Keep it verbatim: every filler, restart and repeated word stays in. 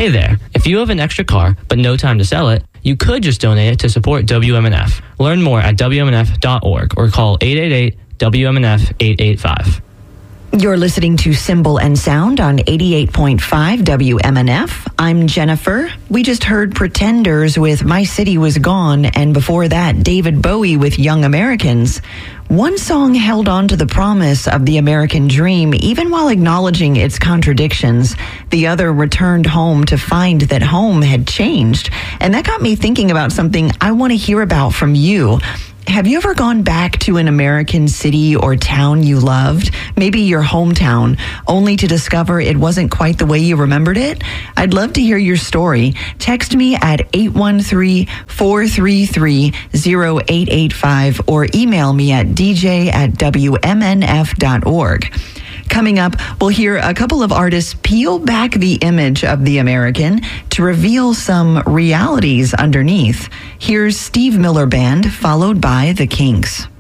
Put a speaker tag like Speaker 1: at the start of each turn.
Speaker 1: Hey there, if you have an extra car but no time to sell it, you could just donate it to support W M N F. Learn more at W M N F dot org or call eight eight eight W M N F eight eight five.
Speaker 2: You're listening to Symbol and Sound on eighty-eight point five W M N F. I'm Jennifer. We just heard Pretenders with My City Was Gone, and before that, David Bowie with Young Americans. One song held on to the promise of the American dream, even while acknowledging its contradictions. The other returned home to find that home had changed. And that got me thinking about something I want to hear about from you. Have you ever gone back to an American city or town you loved, maybe your hometown, only to discover it wasn't quite the way you remembered it? I'd love to hear your story. Text me at eight one three, four three three, zero eight eight five or email me at d j at w m n f dot org. Coming up, we'll hear a couple of artists peel back the image of the American to reveal some realities underneath. Here's Steve Miller Band, followed by The Kinks.